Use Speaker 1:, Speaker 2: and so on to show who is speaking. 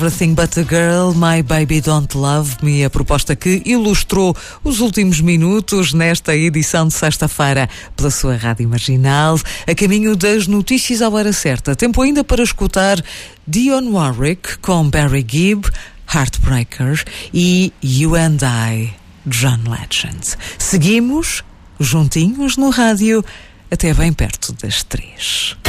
Speaker 1: Everything But a Girl, My Baby Don't Love Me, a proposta que ilustrou os últimos minutos nesta edição de sexta-feira pela sua Rádio Marginal, a caminho das notícias à hora certa. Tempo ainda para escutar Dionne Warwick com Barry Gibb, Heartbreaker, e You and I, John Legend. Seguimos juntinhos no rádio até bem perto das 3.